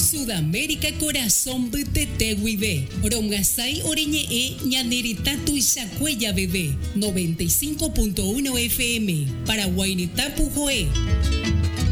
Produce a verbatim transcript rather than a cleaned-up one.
Sudamérica Corazón Betete Huive. Rongasai Oreñe E Ñaneritatu Ishacuella Bebé. noventa y cinco punto uno F M. Paraguainitapu Joe.